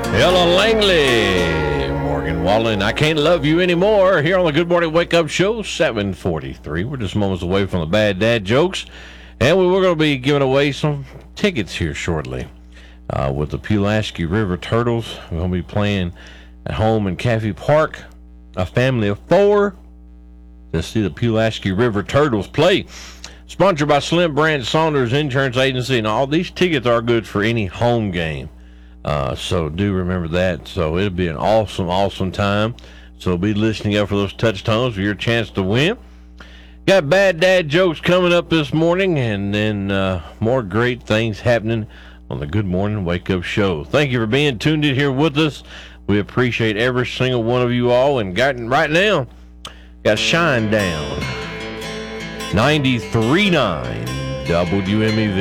Ella Langley, Morgan Wallen, I Can't Love You Anymore, here on the Good Morning Wake Up Show, 7:43. We're just moments away from the bad dad jokes, and we're going to be giving away some tickets here shortly with the Pulaski River Turtles. We're going to be playing at home in Caffey Park, a family of 4, to see the Pulaski River Turtles play. Sponsored by Slim Branch Saunders Insurance Agency, and all these tickets are good for any home game. So do remember that. So it'll be an awesome time. So be listening up for those touch tones for your chance to win. Got bad dad jokes coming up this morning, and then more great things happening on the Good Morning Wake Up Show. Thank you for being tuned in here with us. We appreciate every single one of you all. And right now, got Shine Down, 93.9 WMEV.